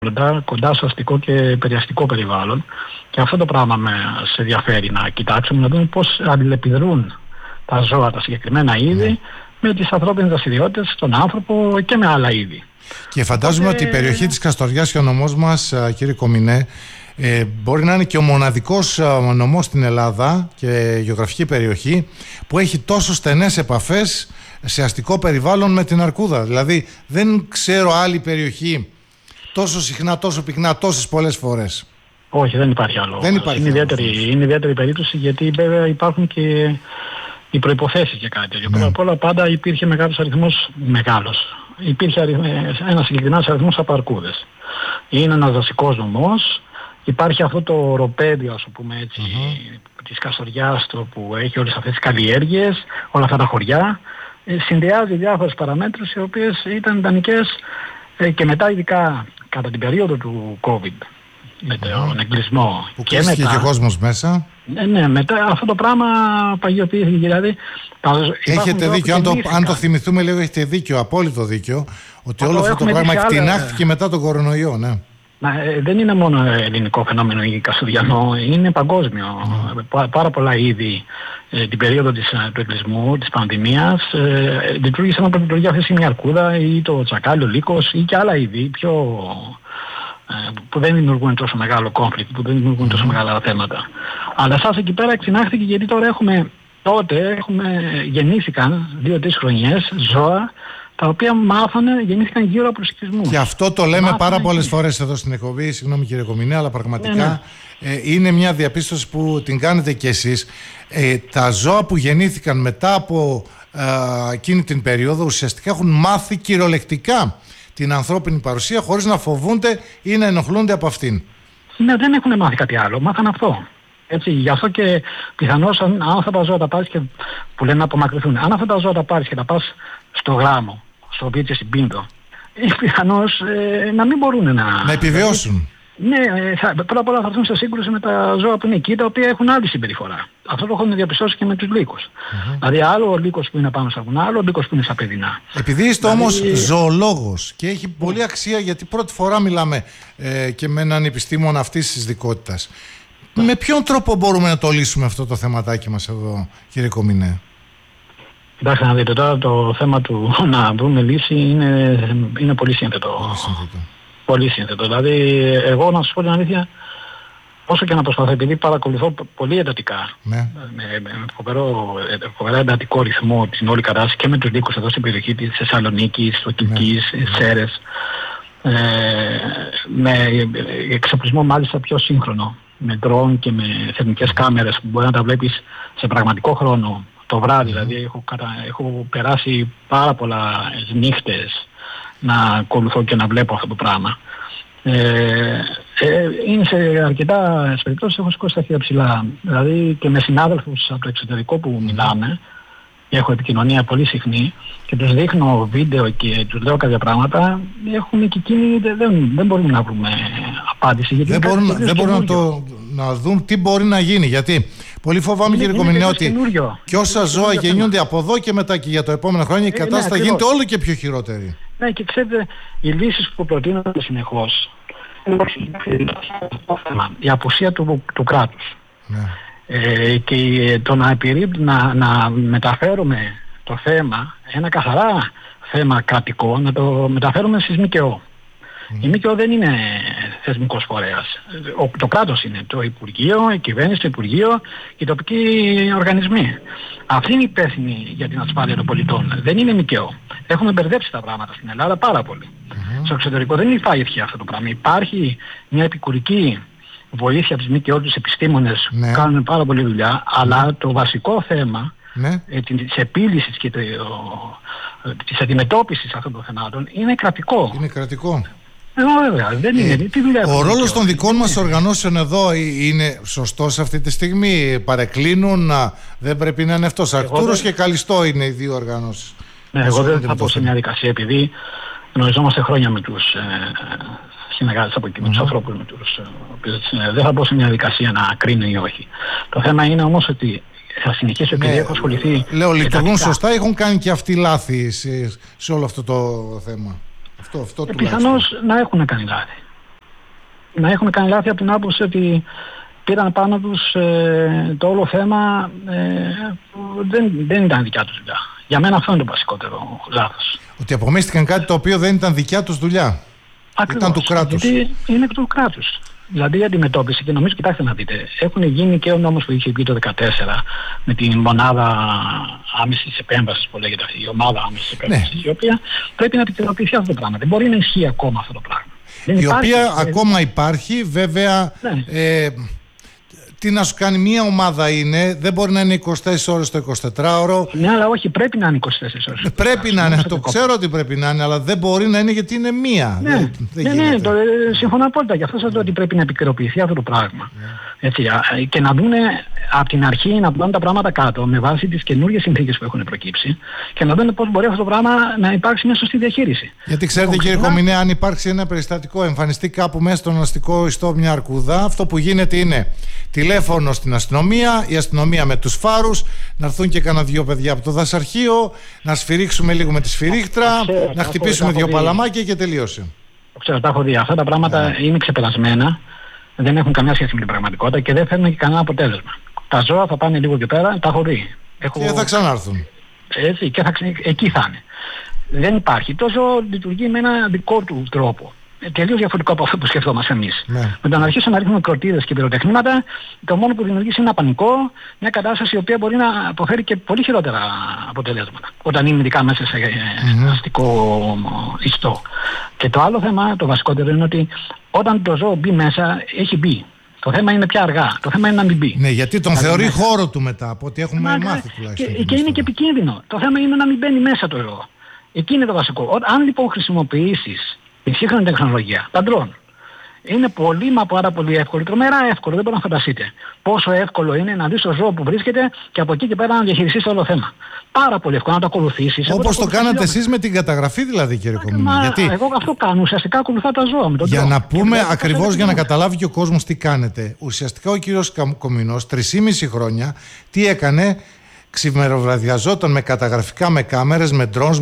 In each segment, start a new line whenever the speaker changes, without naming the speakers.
κοντά στο αστικό και περιαστικό περιβάλλον, και αυτό το πράγμα σε ενδιαφέρει να κοιτάξουμε, να δούμε πώς αλληλεπιδρούν τα ζώα, τα συγκεκριμένα είδη, με τις ανθρώπινες δραστηριότητες, τον άνθρωπο και με άλλα είδη.
Και φαντάζομαι ότι η περιοχή της Καστοριάς και ο νομός μας, κύριε Κομινέ, μπορεί να είναι και ο μοναδικός νομός στην Ελλάδα και γεωγραφική περιοχή που έχει τόσο στενές επαφές σε αστικό περιβάλλον με την Αρκούδα. Δηλαδή δεν ξέρω άλλη περιοχή τόσο συχνά, τόσο πυκνά, τόσες πολλές φορές.
Όχι, δεν υπάρχει άλλο. Είναι ιδιαίτερη περίπτωση, γιατί βέβαια υπάρχουν και οι προϋποθέσεις για κάτι τέτοιο. Πρώτα απ' όλα πάντα υπήρχε μεγάλος. Υπήρχε ένας συγκεκριμένος αριθμός από αρκούδες. Είναι ένας δασικός νομός. Υπάρχει αυτό το οροπέδιο, ας το πούμε έτσι, της Καστοριάς, που έχει όλες αυτές τις καλλιέργειες, όλα αυτά τα χωριά. Συνδυάζει διάφορες παραμέτρους οι οποίες ήταν ιδανικές, και μετά, ειδικά κατά την περίοδο του COVID, με τον εγκλισμό.
Που κλείστηκε και ο κόσμος μέσα.
Ναι, μετά αυτό το πράγμα παγιοποιήθηκε. Δηλαδή,
έχετε δίκιο, αν το θυμηθούμε λίγο, έχετε δίκιο, απόλυτο δίκιο, ότι όλο αυτό το πράγμα εκτινάχθηκε μετά τον κορονοϊό, ναι.
Δεν είναι μόνο ελληνικό φαινόμενο ή καστοριανό, είναι παγκόσμιο. Πάρα πολλά είδη την περίοδο του εγκλισμού, της πανδημίας, λειτουργήσαν όπως λειτουργεί αυτή τη στιγμή η αρκούδα ή το τσακάλι, ο λύκος ή και άλλα είδη που δεν δημιουργούν τόσο μεγάλο conflict, που δεν δημιουργούν τόσο μεγάλα θέματα. Αλλά σας εκεί πέρα εκτινάχθηκε, γιατί τώρα γεννήθηκαν 2-3 χρονιές ζώα τα οποία γεννήθηκαν γύρω από προσεκτισμούς.
Και αυτό το λέμε πάρα πολλές φορές εδώ στην εκπομπή, συγγνώμη κύριε Κομινέ, αλλά πραγματικά είναι μια διαπίστωση που την κάνετε κι εσείς. Τα ζώα που γεννήθηκαν μετά από εκείνη την περίοδο ουσιαστικά έχουν μάθει κυριολεκτικά την ανθρώπινη παρουσία, χωρίς να φοβούνται ή να ενοχλούνται από αυτήν.
Ναι, δεν έχουν μάθει κάτι άλλο, μάθαν αυτό. Έτσι, γι' αυτό και πιθανώς αν αυτά τα ζώα τα πάρεις, που λένε να απομακρυνθούν, αν αυτά τα ζώα τα πάρεις και τα πας στο γράμμο, στο Βίτσιο, στην Πίνδο, πιθανώς να μην μπορούν να
επιβιώσουν.
Ναι, πρώτα απ' όλα θα έρθουν σε σύγκρουση με τα ζώα που είναι εκεί, τα οποία έχουν άλλη συμπεριφορά. Αυτό το έχουμε διαπιστώσει και με τους λύκους. Δηλαδή, άλλο ο λύκος που είναι πάνω στα βουνά, άλλο ο λύκος που είναι στα παιδινά.
Επειδή είστε όμως ζωολόγος και έχει πολύ αξία, γιατί πρώτη φορά μιλάμε και με έναν επιστήμονα αυτής της ειδικότητας. Με ποιον τρόπο μπορούμε να το λύσουμε αυτό το θεματάκι μας εδώ, κύριε Κομινέ?
Κοιτάξτε να δείτε, τώρα το θέμα του να βρούμε λύση είναι πολύ σύνθετο. Πολύ σύνθετο. Δηλαδή, εγώ να σας πω την αλήθεια, όσο και να προσπαθώ, επειδή παρακολουθώ πολύ εντατικά, με φοβερά εντατικό ρυθμό την όλη κατάσταση και με τους λύκους εδώ στην περιοχή της Θεσσαλονίκης, του Κιλκής, Σέρρες, με εξοπλισμό μάλιστα πιο σύγχρονο, με ντρόουν και με θερμικές κάμερες που μπορεί να τα βλέπεις σε πραγματικό χρόνο το βράδυ. Δηλαδή έχω περάσει πάρα πολλά νύχτες να ακολουθώ και να βλέπω αυτό το πράγμα. Είναι σε αρκετά περιπτώσεις έχω σηκώσει τα χέρια ψηλά. Δηλαδή και με συνάδελφους από το εξωτερικό που μιλάμε, έχω επικοινωνία πολύ συχνή και τους δείχνω βίντεο και τους λέω κάποια πράγματα, έχουν και εκείνοι, δεν μπορούμε να βρούμε απάντηση. Γιατί
δεν μπορούν να δουν τι μπορεί να γίνει. Γιατί πολύ φοβάμαι, κύριε Κομινέ, ότι και όσα ζώα γεννιούνται από εδώ και μετά και για το επόμενο χρόνια, η κατάσταση θα γίνεται όλο και πιο χειρότερη.
Ναι, και ξέρετε, οι λύσεις που προτείνονται συνεχώς είναι η απουσία του κράτους. Και το να μεταφέρουμε το θέμα, ένα καθαρά θέμα κρατικό, να το μεταφέρουμε στις ΜΚΟ. Η ΜΚΟ δεν είναι θεσμικός φορέας. Το κράτος είναι, το Υπουργείο, η κυβέρνηση, το Υπουργείο και οι τοπικοί οργανισμοί. Αυτή είναι υπεύθυνη για την ασφάλεια των πολιτών. Δεν είναι ΜΚΟ. Έχουμε μπερδέψει τα πράγματα στην Ελλάδα πάρα πολύ. Στο εξωτερικό δεν υπάρχει αυτό το πράγμα. Υπάρχει μια επικουρική βοήθεια από τις ΜΚΟ, τους επιστήμονες που κάνουν πάρα πολλή δουλειά, αλλά το βασικό θέμα της επίλυσης και της αντιμετώπισης αυτών των θεμάτων είναι κρατικό.
Είναι κρατικό.
Βέβαια, δεν είναι.
Ο ρόλος των δικών μας οργανώσεων εδώ είναι σωστός αυτή τη στιγμή? Παρεκκλίνουν, δεν πρέπει να είναι αυτός? Αρκτούρος και Καλιστό είναι οι δύο οργανώσεις.
Ναι, εγώ δεν θα πω σε μια δικασία, επειδή γνωριζόμαστε χρόνια με τους συνεργάτες από εκεί, με τους ανθρώπους με τους οποίους δεν θα πω σε μια δικασία να κρίνω ή όχι. Το θέμα είναι όμως ότι θα συνεχίσω, επειδή έχω ασχοληθεί.
Λέω, λειτουργούν σωστά, έχουν κάνει και αυτοί λάθη σε όλο αυτό το θέμα? Αυτό
πιθανώς να έχουν κάνει λάθη. να έχουν κάνει λάθη από την άποψη ότι πήραν πάνω τους το όλο θέμα που δεν ήταν δικιά τους δουλειά. Για μένα αυτό είναι το βασικότερο λάθος.
Ότι απομίστηκαν κάτι το οποίο δεν ήταν δικιά τους δουλειά.
Ακριβώς,
ήταν του κράτους.
Γιατί είναι του κράτους. Δηλαδή η αντιμετώπιση, και νομίζω, κοιτάξτε να δείτε, έχουν γίνει και ο νόμος που είχε βγει το 2014 με την μονάδα άμεσης επέμβασης που λέγεται αυτή, η ομάδα άμεσης επέμβασης, η οποία πρέπει να επικαιροποιηθεί αυτό το πράγμα. Δεν μπορεί να ισχύει ακόμα αυτό το πράγμα.
Η οποία ακόμα υπάρχει, βέβαια. Τι να σου κάνει, μία ομάδα είναι, δεν μπορεί να είναι 24 ώρες το 24ωρο.
Ναι, αλλά όχι, πρέπει να είναι 24 ώρες.
Πρέπει να είναι, το ξέρω ότι πρέπει να είναι, αλλά δεν μπορεί να είναι γιατί είναι μία.
Ναι, συμφωνώ απόλυτα. Γι' αυτό σας λέω ότι πρέπει να επικαιροποιηθεί αυτό το πράγμα. Έτσι, και να δουν από την αρχή να πάνε τα πράγματα κάτω με βάση τις καινούργιες συνθήκες που έχουν προκύψει και να δουν πώς μπορεί αυτό το πράγμα να υπάρξει μια σωστή διαχείριση.
Γιατί ξέρετε, κύριε Κομινέ, αν υπάρξει ένα περιστατικό, εμφανιστεί κάπου μέσα στον αστικό ιστό μια αρκούδα, αυτό που γίνεται είναι τηλέφωνο στην αστυνομία, η αστυνομία με τους φάρους, να έρθουν και κάνα δύο παιδιά από το δασαρχείο, να σφυρίξουμε λίγο με τη σφυρίχτρα, να χτυπήσουμε δύο παλαμάκια και τελείωσε.
Ξέρω, τα έχω δει. Αυτά τα πράγματα είναι ξεπερασμένα, δεν έχουν καμιά σχέση με την πραγματικότητα και δεν φέρνουν και κανένα αποτέλεσμα. Τα ζώα θα πάνε λίγο και πέρα, τα έχω δει.
Και θα ξανάρθουν.
Έτσι, και εκεί θα είναι. Δεν υπάρχει. Το ζώο λειτουργεί με ένα δικό του τρόπο. Τελείως διαφορετικό από αυτό που σκεφτόμαστε εμείς.
Ναι.
Με το να αρχίσουμε να ρίχνουμε κροτίδες και πυροτεχνήματα, το μόνο που δημιουργεί είναι ένα πανικό, μια κατάσταση η οποία μπορεί να αποφέρει και πολύ χειρότερα αποτελέσματα. Όταν είναι ειδικά μέσα σε αστικό ιστό. Και το άλλο θέμα, το βασικότερο, είναι ότι όταν το ζώο μπει μέσα, έχει μπει. Το θέμα είναι πια αργά. Το θέμα είναι να μην μπει.
Ναι, γιατί τον θεωρεί χώρο του μετά, από ό,τι έχουμε μάθει τουλάχιστον.
Και είναι και επικίνδυνο. Το θέμα είναι να μην μπαίνει μέσα το ζώο. Εκεί είναι το βασικό. Αν λοιπόν χρησιμοποιήσεις την σύγχρονη τεχνολογία, τα drone, είναι πολύ μα πάρα πολύ εύκολο, τρομερά εύκολο, δεν μπορείτε να φανταστείτε πόσο εύκολο είναι να δεις το ζώο που βρίσκεται και από εκεί και πέρα να διαχειριστείς όλο το θέμα. Πάρα πολύ εύκολο να το ακολουθήσεις.
Όπως το κάνατε εσείς με την καταγραφή, δηλαδή, κύριε Κομινέ.
Γιατί εγώ αυτό κάνω, ουσιαστικά ακολουθάω τα ζώα με τον
για
drone.
να πούμε ακριβώς, για να καταλάβει και ο κόσμος τι κάνετε. Ουσιαστικά ο κύριος Κομινός 3,5 χρόνια τι έκανε? Ξημεροβραδιαζόταν με καταγραφικά, με κάμερες, με drones,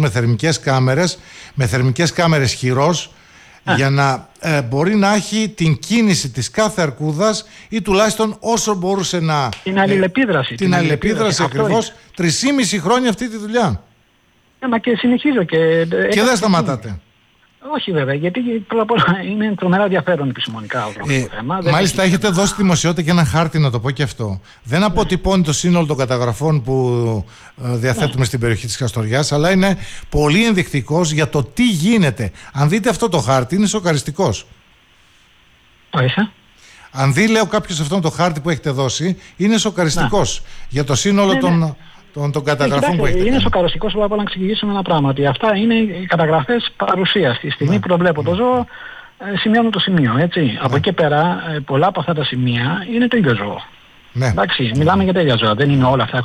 με θερμικές κάμερες χειρός, για να μπορεί να έχει την κίνηση της κάθε αρκούδας ή τουλάχιστον όσο μπορούσε να...
Την αλληλεπίδραση.
Την αλληλεπίδραση ακριβώς. 3,5 χρόνια αυτή τη δουλειά.
Μα και συνεχίζω και
δεν σταματάτε.
Όχι βέβαια, γιατί πρώτα απ' όλα είναι τρομερά ενδιαφέρον επιστημονικά το θέμα.
Μάλιστα έχετε δώσει δημοσιότητα και ένα χάρτη, να το πω και αυτό. Δεν αποτυπώνει το σύνολο των καταγραφών που διαθέτουμε στην περιοχή της Καστοριάς, αλλά είναι πολύ ενδεικτικός για το τι γίνεται. Αν δείτε αυτό το χάρτη, είναι σοκαριστικός. Αν δει, λέω, κάποιος αυτό το χάρτη που έχετε δώσει, είναι σοκαριστικός για το σύνολο των καταγραφών που έχετε.
Είναι σοκαριστικός που να εξηγήσουμε ένα πράγμα. Ότι αυτά είναι οι καταγραφές παρουσίας. Τη στιγμή που το βλέπω το ζώο, σημειώνω το σημείο. Έτσι. Από εκεί πέρα, πολλά από αυτά τα σημεία είναι το ίδιο ζώο. Εντάξει, μιλάμε για τέτοια ζώα. Δεν είναι όλα αυτά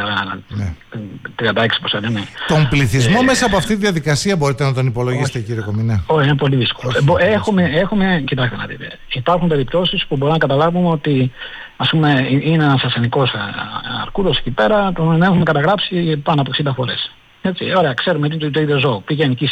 836 πόσα λέμε.
Τον πληθυσμό μέσα από αυτή τη διαδικασία μπορείτε να τον υπολογίσετε, κύριε Κομινέ?
Όχι, είναι πολύ δύσκολο. Κοιτάξτε να δείτε. Υπάρχουν περιπτώσεις που μπορούμε να καταλάβουμε ότι, ας πούμε, είναι ένας ασθενικός αρκούδος εκεί πέρα, τον έχουμε καταγράψει πάνω από 60 φορές. Έτσι, ωραία, ξέρουμε ότι το ίδιο ζώο πήγαινε εκεί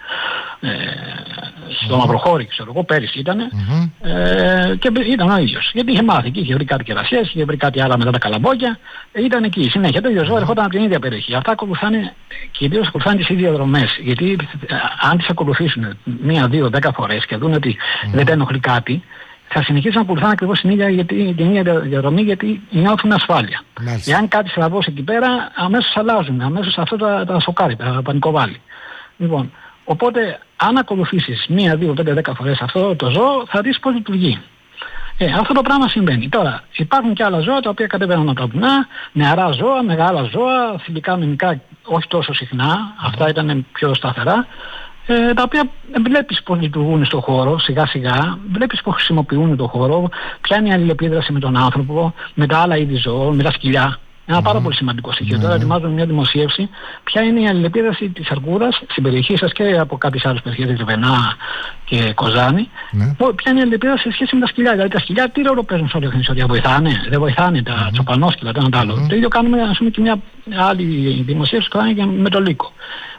στο Μαυροχώρι, ξέρω εγώ, πέρυσι ήτανε, και ήταν ο ίδιος. Γιατί είχε μάθει εκεί, είχε βρει κάτι κερασιές, είχε βρει κάτι άλλα μετά τα καλαμπόκια, ήταν εκεί. Συνέχεια το ίδιο ζώο ερχόταν από την ίδια περιοχή. Αυτά ακολουθάνε, κυρίως ακολουθάνε τις ίδιες δρομές. Γιατί αν τις ακολουθήσουν 1, 2, 10 φορές και δουν ότι δεν τα ενοχλεί κάτι, θα συνεχίσουν να ακολουθάνε ακριβώς την ίδια διαδρομή, γιατί νιώθουν ασφάλεια. Εάν κάτι στραβώσει εκεί πέρα, αμέσως αλλάζουν, αμέσως αυτό τα σοκάρει, τα πανικοβάλλει. Λοιπόν, οπότε αν ακολουθήσεις 1, 2, 5, 10 φορές αυτό το ζώο, θα δεις πώς λειτουργεί. Αυτό το πράγμα συμβαίνει. Τώρα, υπάρχουν και άλλα ζώα τα οποία κατεβαίνουν από τα βουνά, νεαρά ζώα, μεγάλα ζώα, θηλυκά μιμικά όχι τόσο συχνά, αυτά ήταν πιο σταθερά, τα οποία βλέπεις πώς λειτουργούν στον χώρο σιγά σιγά, βλέπεις πώς χρησιμοποιούν τον χώρο, ποια είναι η αλληλεπίδραση με τον άνθρωπο, με τα άλλα είδη ζώων, με τα σκυλιά. Ένα πάρα πολύ σημαντικό στοιχείο. Τώρα ετοιμάζουμε μια δημοσίευση. Ποια είναι η αλληλεπίδραση της αρκούδας στην περιοχή σας και από κάποιες άλλες περιοχές, Ρεβενά και Κοζάνη. Ποια είναι η αλληλεπίδραση σε σχέση με τα σκυλιά. Δηλαδή τα σκυλιά τι ρόλο παίζουν σε όλη αυτή την ιστορία? Βοηθάνε, δεν βοηθάνε τα τσοπανόσκυλα, το ένα το άλλο. Το ίδιο κάνουμε, ας πούμε, και μια άλλη δημοσίευση που κάνει και με το λύκο.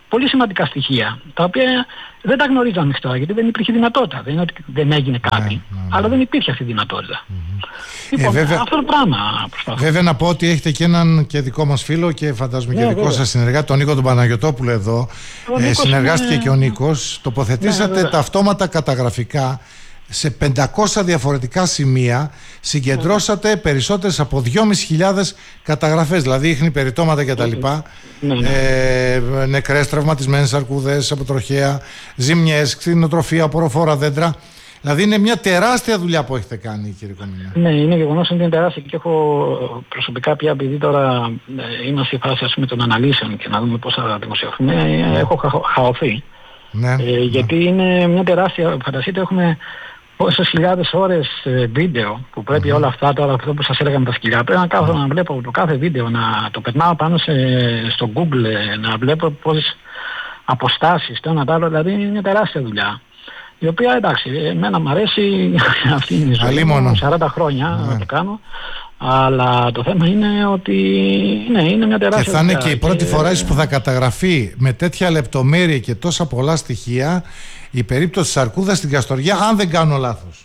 πολύ σημαντικά στοιχεία, τα οποία δεν τα γνωρίζαμε μέχρι τώρα, γιατί δεν υπήρχε δυνατότητα. Δεν είναι ότι δεν έγινε κάτι, αλλά δεν υπήρχε αυτή η δυνατότητα. Λοιπόν,
βέβαια,
αυτό το πράγμα προσπαθώ.
Βέβαια να πω ότι έχετε και έναν και δικό μας φίλο και φαντάζομαι και δικό σας συνεργάτη, τον Νίκο τον Παναγιωτόπουλο εδώ. Συνεργάστηκε και ο Νίκος. Τοποθετήσατε τα αυτόματα καταγραφικά σε 500 διαφορετικά σημεία, συγκεντρώσατε περισσότερες από 2.500 καταγραφές, δηλαδή ίχνη, περιτώματα κτλ. Νεκρές, τραυματισμένες αρκούδες από τροχαία, ζημιές, κτηνοτροφία, απορροφόρα δέντρα. Δηλαδή είναι μια τεράστια δουλειά που έχετε κάνει, κύριε Κομινέ.
Ναι, είναι γεγονός ότι είναι τεράστια και έχω προσωπικά πια, επειδή τώρα είμαστε στη φάση, ας πούμε, των αναλύσεων και να δούμε πώς θα δημοσιεύουμε, έχω χαωθεί. Γιατί είναι μια τεράστια, φανταστείτε, έχουμε πόσες χιλιάδες ώρες βίντεο που πρέπει όλα αυτά, τώρα αυτό που σας έλεγα με τα σκυλιά, πρέπει να κάθομαι να βλέπω το κάθε βίντεο, να το περνάω πάνω στο Google, να βλέπω πόσες αποστάσεις, το ένα το άλλο, δηλαδή είναι μια τεράστια δουλειά. Η οποία, εντάξει, εμένα μου αρέσει, αυτή είναι η ζωή μου, 40 χρόνια να το κάνω, αλλά το θέμα είναι ότι είναι μια τεράστια.
Και θα είναι και η πρώτη φορά που θα καταγραφεί με τέτοια λεπτομέρεια και τόσα πολλά στοιχεία η περίπτωση της αρκούδας στην Καστοριά, αν δεν κάνω λάθος.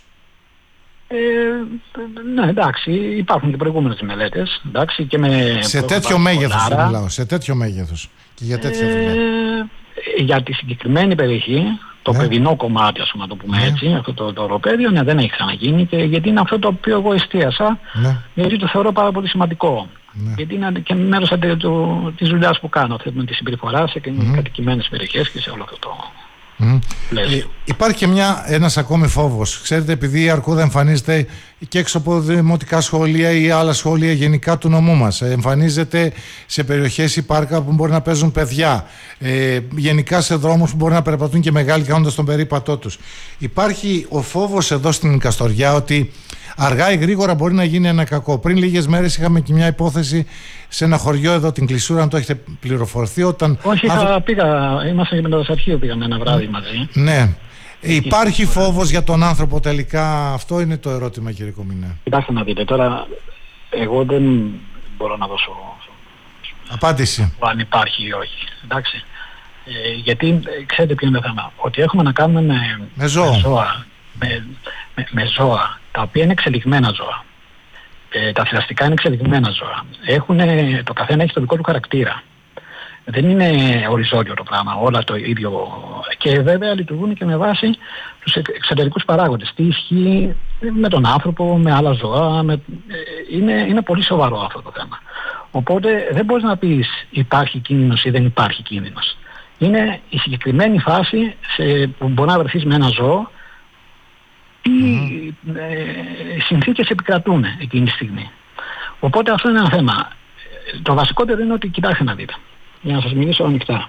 Ναι, εντάξει, υπάρχουν και προηγούμενες μελέτες, εντάξει, και με
σε τέτοιο μέγεθος μιλάω, σε τέτοιο μέγεθος και για τέτοια δουλειά.
Για τη συγκεκριμένη περιοχή, το παιδινό κομμάτι, ας πούμε, να το πούμε έτσι, αυτό το οροπέδιο, δεν έχει ξαναγίνει, και γιατί είναι αυτό το οποίο εγώ εστίασα, γιατί το θεωρώ πάρα πολύ σημαντικό. Γιατί είναι και μέρος της δουλειάς που κάνω, με τη συμπεριφορά σε κατοικημένες περιοχές και σε όλο αυτό το πλαίσιο.
Υπάρχει και ένας ακόμη φόβος. Ξέρετε, επειδή η αρκούδα εμφανίζεται και έξω από δημοτικά σχολεία ή άλλα σχολεία γενικά του νομού μας, εμφανίζεται σε περιοχές ή πάρκα που μπορεί να παίζουν παιδιά, γενικά σε δρόμους που μπορεί να περπατούν και μεγάλοι κάνοντας τον περίπατό τους. Υπάρχει ο φόβος εδώ στην Καστοριά ότι αργά ή γρήγορα μπορεί να γίνει ένα κακό. Πριν λίγες μέρες είχαμε και μια υπόθεση σε ένα χωριό εδώ, την Κλεισούρα, αν το έχετε πληροφορηθεί.
Όχι, είμαστε με το δασαρχείο, πήγαμε ένα βράδυ μαζί.
Ναι. Υπάρχει φόβος για τον άνθρωπο τελικά? Αυτό είναι το ερώτημα, κύριε Κομινέ.
Κοιτάξτε να δείτε, τώρα εγώ δεν μπορώ να δώσω
απάντηση
αν υπάρχει ή όχι. Εντάξει. Γιατί ξέρετε ποιο είναι το θέμα? Ότι έχουμε να κάνουμε με ζώα, με ζώα τα οποία είναι εξελιγμένα ζώα. Τα θηλαστικά είναι εξελιγμένα ζώα. Το καθένα έχει το δικό του χαρακτήρα. Δεν είναι οριζόντιο το πράγμα, όλα το ίδιο. Και βέβαια λειτουργούν και με βάση τους εξωτερικούς παράγοντες. Τι ισχύει με τον άνθρωπο, με άλλα ζώα. Είναι πολύ σοβαρό αυτό το θέμα. Οπότε δεν μπορείς να πεις υπάρχει κίνδυνος ή δεν υπάρχει κίνδυνος. Είναι η συγκεκριμένη φάση που μπορεί να βρεθείς με ένα ζώο, τι συνθήκες επικρατούν εκείνη τη στιγμή. Οπότε αυτό είναι ένα θέμα. Το βασικότερο είναι ότι, κοιτάξτε να δείτε, για να σας μιλήσω ανοιχτά.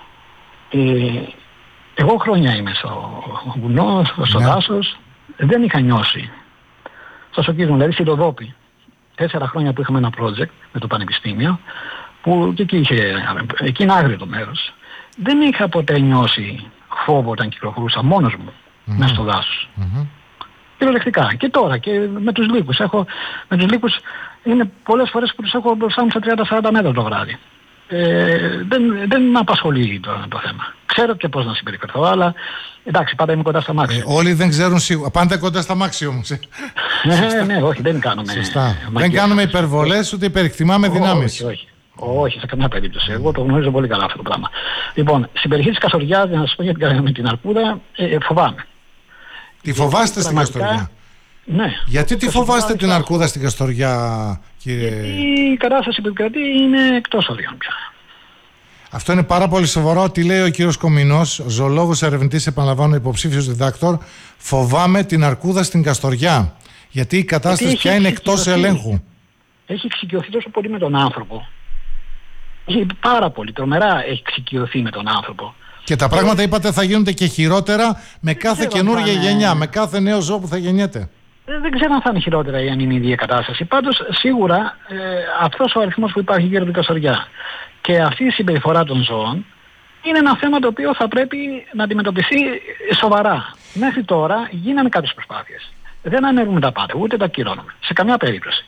Εγώ χρόνια είμαι στο βουνό, στο δάσος, δεν είχα νιώσει. Στο σοκίζουν, δηλαδή στη Ροδόπη. 4 χρόνια που είχαμε ένα project με το Πανεπιστήμιο, που και εκεί είναι άγριο το μέρος. Δεν είχα ποτέ νιώσει φόβο όταν κυκλοφορούσα μόνος μου μέσα στο δάσος. Κυριολεκτικά. Και τώρα και με τους λύκους. Με τους λύκους είναι πολλές φορές που τους έχω μπροστά μου στα 30-40 μέτρα το βράδυ. Δεν με απασχολεί το θέμα. Ξέρω και πώς να συμπεριφερθώ, αλλά εντάξει, πάντα είμαι κοντά στα μάξι.
Όλοι δεν ξέρουν σίγουρα. Πάντα κοντά στα μάξι όμως.
Ναι, όχι, δεν κάνουμε.
Σωστά. Δεν κάνουμε υπερβολές, ούτε υπερεκτιμάμε δυνάμεις.
Όχι, σε καμιά περίπτωση. Εγώ το γνωρίζω πολύ καλά αυτό το πράγμα. Λοιπόν, στην περιοχή της Καστοριάς, να σας πω για την αρκούδα, φοβάμαι.
Τη φοβάστε στην Καστοριά?
Ναι.
Γιατί τη φοβάστε την αρκούδα στην Καστοριά, κύριε?
Γιατί η κατάσταση που επικρατεί είναι εκτός ορίων πια.
Αυτό είναι πάρα πολύ σοβαρό. Τι λέει ο κύριος Κομινός, ζωολόγος, ερευνητής, επαναλαμβάνω, υποψήφιος διδάκτορ? Φοβάμαι την αρκούδα στην Καστοριά. Γιατί η κατάσταση πια είναι εκτός ελέγχου.
Έχει εξοικειωθεί τόσο πολύ με τον άνθρωπο. Πάρα πολύ, τρομερά έχει εξοικειωθεί με τον άνθρωπο.
Και τα πράγματα, είπατε, θα γίνονται και χειρότερα με κάθε καινούργια γενιά, με κάθε νέο ζώο που θα γεννιέται.
Δεν ξέρω αν θα είναι χειρότερα ή αν είναι η ίδια κατάσταση. Πάντως, σίγουρα αυτός ο αριθμός που υπάρχει γύρω από την Καστοριά και αυτή η συμπεριφορά των ζώων είναι ένα θέμα το οποίο θα πρέπει να αντιμετωπιστεί σοβαρά. Μέχρι τώρα γίνανε κάποιες προσπάθειες. Δεν ανέβουμε τα πάντα, ούτε τα ακυρώνουμε. Σε καμιά περίπτωση.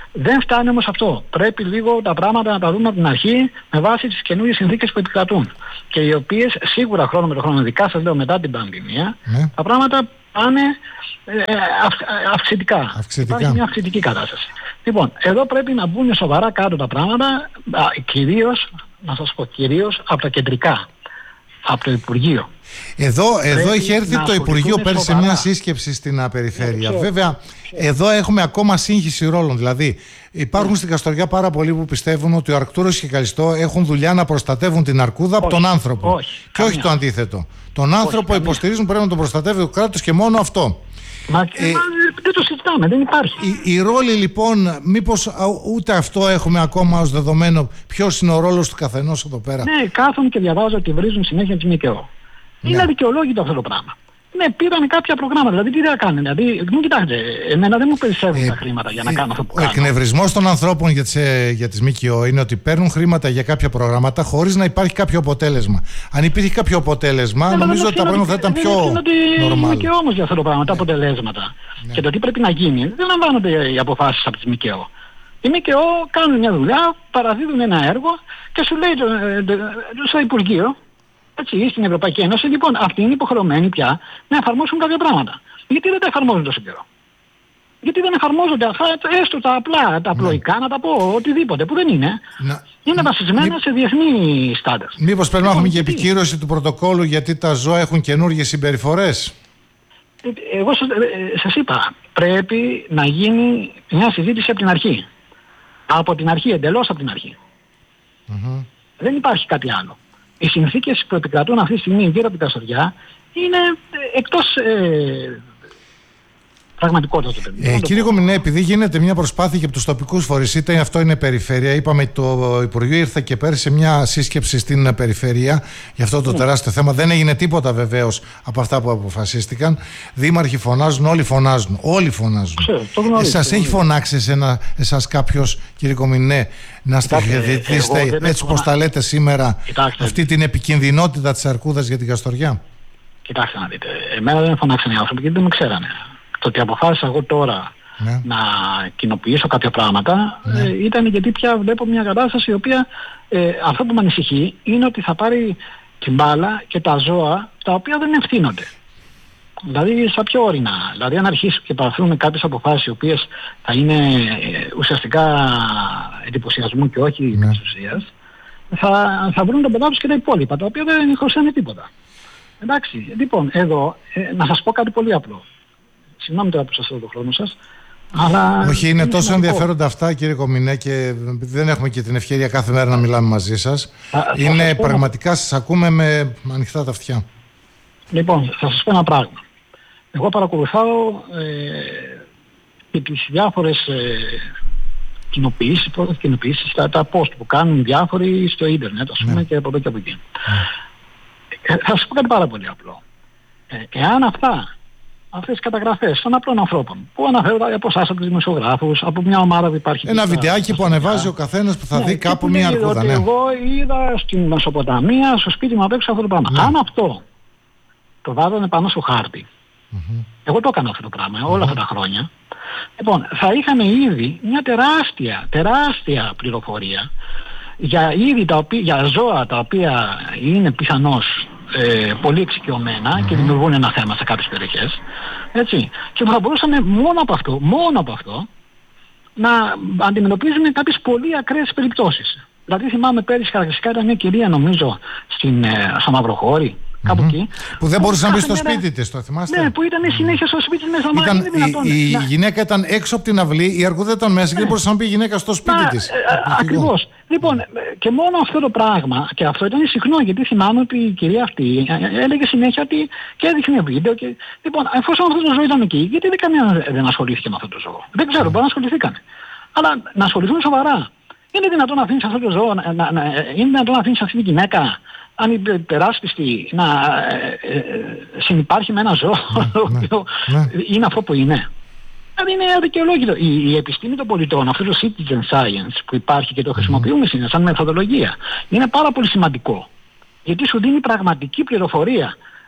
Δεν φτάνει όμως αυτό. Πρέπει λίγο τα πράγματα να τα δούμε από την αρχή με βάση τις καινούριες συνθήκες που επικρατούν. Και οι οποίες σίγουρα χρόνο με το χρόνο, ειδικά σας λέω μετά την πανδημία, τα πράγματα πάνε αυξητικά. Υπάρχει μια αυξητική κατάσταση. Λοιπόν, εδώ πρέπει να μπουν σοβαρά κάτω τα πράγματα, κυρίως, να σας πω, κυρίως από τα κεντρικά, από το Υπουργείο.
Εδώ έχει έρθει το Υπουργείο πέρσι σε μια σύσκεψη στην περιφέρεια. Βέβαια, εδώ έχουμε ακόμα σύγχυση ρόλων. Δηλαδή, υπάρχουν στην Καστοριά πάρα πολλοί που πιστεύουν ότι ο Αρκτούρος και η Καλιστό έχουν δουλειά να προστατεύουν την αρκούδα από τον άνθρωπο. Και όχι το αντίθετο. Τον άνθρωπο υποστηρίζουν πρέπει να τον προστατεύει το κράτος και μόνο αυτό.
Δεν το συζητάμε, δεν υπάρχει.
Οι ρόλοι λοιπόν, μήπως ούτε αυτό έχουμε ακόμα ως δεδομένο, ποιος είναι ο ρόλος του καθενός εδώ πέρα?
Ναι, κάθομαι και διαβάζω ότι βρίζουν συνέχεια τη ΜΚΟ. Είναι αδικαιολόγητο αυτό το πράγμα. Ναι, πήραν κάποια προγράμματα, δηλαδή τι θα κάνουν. Δηλαδή, μην κοιτάξτε, εμένα δεν μου περισσεύουν τα χρήματα για να κάνω αυτό που κάνω.
Ο εκνευρισμός των ανθρώπων για τις ΜΚΟ είναι ότι παίρνουν χρήματα για κάποια προγράμματα χωρίς να υπάρχει κάποιο αποτέλεσμα. Αν υπήρχε κάποιο αποτέλεσμα, νομίζω ότι τα πράγματα θα ήταν πιο normal.
ΜΚΟ όμως για αυτό το πράγμα, τα αποτελέσματα. Και το τι πρέπει να γίνει, δεν λαμβάνονται οι αποφάσεις από τις ΜΚΟ. Οι ΜΚΟ κάνουν μια δουλειά, παραδίδουν ένα έργο και σου λέει στο Υπουργείο, έτσι, στην Ευρωπαϊκή Ένωση, λοιπόν, αυτοί είναι υποχρεωμένοι πια να εφαρμόσουν κάποια πράγματα. Γιατί δεν τα εφαρμόζουν τόσο καιρό? Γιατί δεν εφαρμόζονται αυτά, έστω τα απλά, τα απλοϊκά, να τα πω, οτιδήποτε, που δεν είναι. Είναι βασισμένα σε διεθνή στάνταρ.
Μήπως πρέπει να έχουμε και επικύρωση του πρωτοκόλου γιατί τα ζώα έχουν καινούργιες συμπεριφορές?
Εγώ σας είπα, πρέπει να γίνει μια συζήτηση από την αρχή. Από την αρχή, εντελώς από την αρχή. Δεν υπάρχει κάτι άλλο. Οι συνθήκες που επικρατούν αυτή τη στιγμή γύρω από την Καστοριά είναι εκτός πραγματικότητας.
Κύριε Κομινέ, επειδή γίνεται μια προσπάθεια και από τους τοπικούς φορείς, είτε αυτό είναι περιφέρεια, είπαμε το Υπουργείο ήρθε και πέρασε σε μια σύσκεψη στην περιφέρεια για αυτό το τεράστιο θέμα. Δεν έγινε τίποτα βεβαίως από αυτά που αποφασίστηκαν. Δήμαρχοι φωνάζουν, όλοι φωνάζουν. Όλοι φωνάζουν. Σας έχει φωνάξει εσάς κάποιος, κύριε Κομινέ, να στοιχειοθετήσετε έτσι όπως τα λέτε σήμερα, αυτή την επικινδυνότητα της αρκούδας για την Καστοριά?
Κοιτάξτε να δείτε, εμένα δεν με φωνάξαν οι άνθρωποι γιατί δεν με ξέρανε. Το ότι αποφάσισα εγώ τώρα να κοινοποιήσω κάποια πράγματα ήταν γιατί πια βλέπω μια κατάσταση η οποία αυτό που με ανησυχεί είναι ότι θα πάρει την μπάλα και τα ζώα τα οποία δεν ευθύνονται. Δηλαδή στα πιο όρεινα. Δηλαδή αν αρχίσουμε και παραθούμε κάποιες αποφάσεις οι οποίες θα είναι ουσιαστικά εντυπωσιασμού και όχι της ουσίας, θα βρουν τον πετά τους και τα υπόλοιπα, τα οποία δεν χρωστάνε τίποτα. Εντάξει, λοιπόν, εδώ να σας πω κάτι πολύ απλό. Συγγνώμη τώρα που σας δίνω το χρόνο σας. Αλλά
όχι, είναι τόσο ενδιαφέροντα αυτά, κύριε Κομινέ, και δεν έχουμε και την ευκαιρία κάθε μέρα να μιλάμε μαζί σας. Είναι πραγματικά, σας ακούμε με ανοιχτά τα αυτιά. Λοιπόν,
θα σας πω ένα πράγμα. Εγώ παρακολουθάω και τις διάφορες κοινοποιήσεις, τα post που κάνουν διάφοροι στο ίντερνετ, ας πούμε, και από εδώ και από εκεί. Θα σας πω κάτι πάρα πολύ απλό. Εάν αυτές τις καταγραφές των απλών ανθρώπων που αναφέρονται από εσάς, από τους δημοσιογράφους, από μια ομάδα που υπάρχει...
Ένα βιντεάκι που ανεβάζει ο καθένας που θα δει κάπου μια αρκούδα.
Εγώ είδα στην Μεσοποταμία, στο σπίτι μου απ' έξω αυτό το πράγμα. Αν αυτό το βάζανε πάνω στο χάρτη, εγώ το έκανα αυτό το πράγμα όλα αυτά τα χρόνια, λοιπόν, θα είχαμε ήδη μια τεράστια πληροφορία για είδη για ζώα τα οποία είναι πιθανώς πολύ εξοικειωμένα και δημιουργούν ένα θέμα σε κάποιες περιοχές, έτσι, και θα μπορούσαμε μόνο από αυτό να αντιμετωπίζουμε κάποιες πολύ ακραίες περιπτώσεις. Δηλαδή θυμάμαι πέρυσι χαρακτηριστικά ήταν μια κυρία, νομίζω, στο Μαυροχώρι, κάπου εκεί.
Που δεν μπορούσε να μπει στο σπίτι της, το θυμάστε?
Ναι, που ήταν συνέχεια στο σπίτι της.
Η γυναίκα ήταν έξω από την αυλή, η αρκούδα ήταν μέσα και δεν μπορούσε να μπει η γυναίκα στο σπίτι της.
Ακριβώς. Λοιπόν, και μόνο αυτό το πράγμα, και αυτό ήταν συχνό, γιατί θυμάμαι ότι η κυρία αυτή έλεγε συνέχεια ότι και έδειχνε βίντεο. Λοιπόν, εφόσον αυτό το ζώο ήταν εκεί, γιατί κανένα δεν ασχολήθηκε με αυτό το ζώο? Δεν ξέρω, μπορεί να ασχοληθήκαν. Αλλά να ασχοληθούν σοβαρά. Είναι δυνατόν να αφήνεις αυτό το ζώο, είναι δυνατόν να αφήνεις αυτή τη γυναίκα, αν είναι τεράστιστη, να συνυπάρχει με ένα ζώο το οποίο είναι αυτό που είναι? Δηλαδή είναι αδικαιολόγητο. Η επιστήμη των πολιτών, αυτό το citizen science που υπάρχει και το χρησιμοποιούμε σαν μεθοδολογία, είναι πάρα πολύ σημαντικό. Γιατί σου δίνει πραγματική πληροφορία